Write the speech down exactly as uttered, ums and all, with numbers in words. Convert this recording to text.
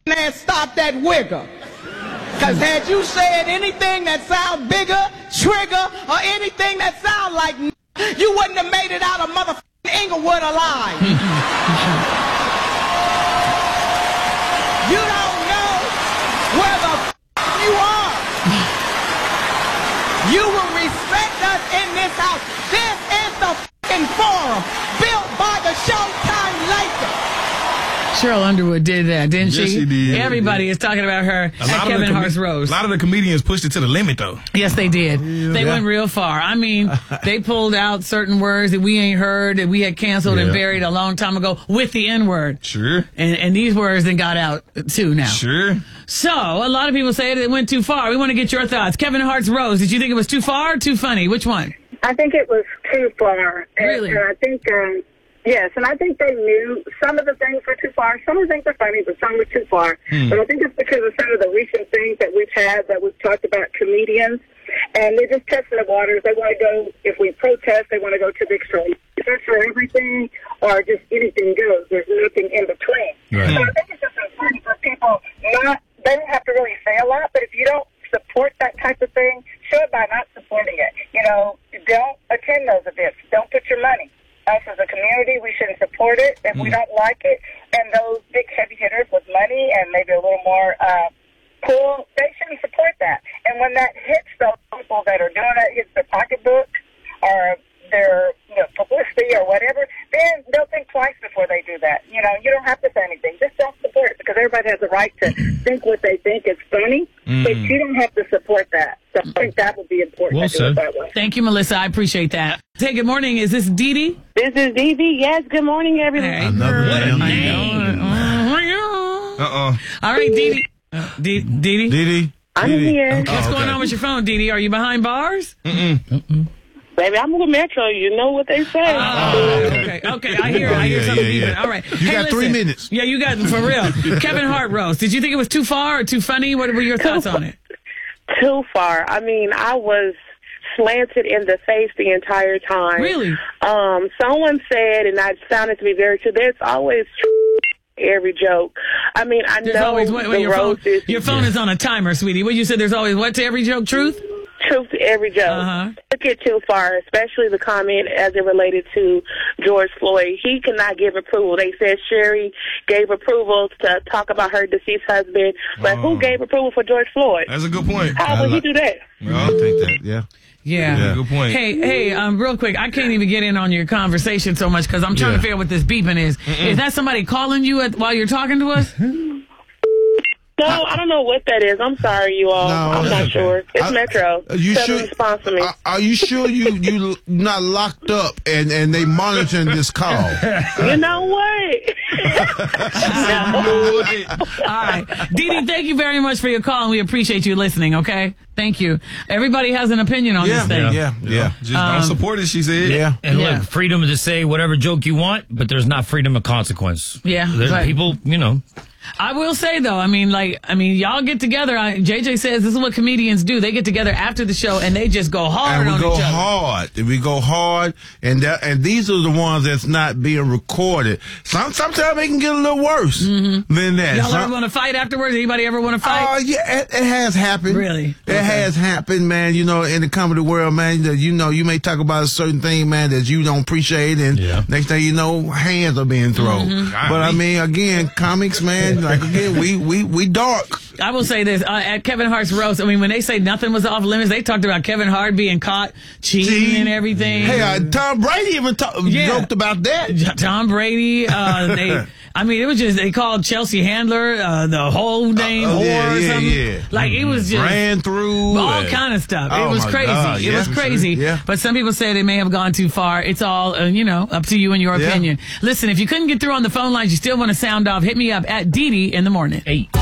ass stopped that wigger. Because had you said anything that sounds bigger, trigger, or anything that sounds like n- you wouldn't have made it out of motherfucking Inglewood alive. You don't know where the f- you are. You will respect us in this house. This is the f***ing forum built by the Showtime Lakers. Cheryl Underwood did that, didn't yes, she? she did. Everybody is talking about her a at Kevin com- Hart's Rose. A lot of the comedians pushed it to the limit, though. Yes, they did. Yeah. They yeah. went real far. I mean, they pulled out certain words that we ain't heard, that we had canceled yeah. and buried a long time ago with the N-word. Sure. And, and these words then got out, too, now. Sure. So, a lot of people say that it went too far. We want to get your thoughts. Kevin Hart's Rose, did you think it was too far or too funny? Which one? I think it was too far. Really? And, and I think... Um, Yes, and I think they knew some of the things were too far. Some of the things were funny, but some were too far. Hmm. But I think it's because of some of the recent things that we've had that we've talked about comedians, and they're just testing the waters. They want to go, if we protest, they want to go to the extreme. Either for everything or just anything goes. There's nothing in between. Right. So I think it's just important for people not, they don't have to really say a lot, but if you don't support that type of thing, show it by not supporting it. You know, don't attend those events. Don't put your money. Us as a community, we shouldn't support it if mm. we don't like it. And those big heavy hitters with money and maybe a little more uh, cool, they shouldn't support that. And when that hits those people that are doing it, hits their pocketbook or their you know, publicity or whatever, then they'll think twice before they do that. You know, you don't have to say anything. Just don't support it because everybody has the right to think what they think is funny, mm. but you don't have to support that. So I think that would be important well, to do it that way. Thank you, Melissa. I appreciate that. Hey, good morning. Is this Dee Dee? This is Dee Dee. Yes, good morning, everyone. Hey, Another damn name. Uh-uh. All right, Dee Dee. Uh, Dee Dee. Dee Dee. I'm here. Okay. What's oh, okay. going on with your phone, Dee Dee? Are you behind bars? Mm-mm. Mm-mm. Baby, I'm with Metro. You know what they say. Oh, okay. Okay, I hear. I hear yeah, something yeah, deeper. yeah. All right. You hey, got listen. three minutes. Yeah, you got for real. Kevin Hart roast. Did you think it was too far or too funny? What were your thoughts on it? Too far. I mean, I was slanted in the face the entire time. Really? Um, someone said, and I found it to be very true, there's always every joke. I mean, I there's know always, what, the your phone, is, your phone yeah. is on a timer, sweetie. What you said, there's always what to every joke? Truth? Truth to every joke. Uh-huh. Took it too far, especially the comment as it related to George Floyd. He cannot give approval. They said Sherry gave approval to talk about her deceased husband, but oh. who gave approval for George Floyd? That's a good point. How would like, he do that? Well, I think that, yeah. Yeah. yeah, good point. Hey, hey, um, real quick, I can't even get in on your conversation so much because I'm trying yeah. to figure out what this beeping is. Mm-mm. Is that somebody calling you at, while you're talking to us? No, I don't know what that is. I'm sorry, you all. No, I'm not sure. It's I, Metro. You Doesn't sure? Respond to me. Are, are you sure you you not locked up and, and they monitoring this call? You know what? no. All right, Dee Dee, thank you very much for your call, and we appreciate you listening. Okay, thank you. Everybody has an opinion on yeah, this thing. Yeah, yeah. yeah. Just um, don't support it. She said. Yeah, and yeah. look, freedom to say whatever joke you want, but there's not freedom of consequence. Yeah, there's right. people, you know. I will say though, I mean, like, I mean, y'all get together. I, J J says this is what comedians do. They get together after the show and they just go hard and we on go each other. hard. And we go hard, and that, and these are the ones that's not being recorded. Some sometimes they can get a little worse mm-hmm. than that. Y'all Some, ever want to fight afterwards? Anybody ever want to fight? Oh uh, yeah, it, it has happened. Really, it okay. has happened, man. You know, in the comedy world, man. That you know, you may talk about a certain thing, man, that you don't appreciate, and yeah. next thing you know, hands are being thrown. Mm-hmm. But I mean, again, comics, man. Like again, we we we dark. I will say this, uh, at Kevin Hart's roast, I mean, when they say nothing was off limits, they talked about Kevin Hart being caught cheating See? and everything. Hey, uh, Tom Brady even talk, yeah. joked about that. Tom Brady, uh, they, I mean, it was just, they called Chelsea Handler, uh, the whole name uh, whore yeah, or yeah, something. Yeah. Like, it was just. Ran through. All and, kind of stuff. Oh it was my crazy. God, it yeah, was crazy. Yeah. But some people said it may have gone too far. It's all, uh, you know, up to you and your yeah. opinion. Listen, if you couldn't get through on the phone lines, you still want to sound off, hit me up at Dee Dee in the morning. Eight.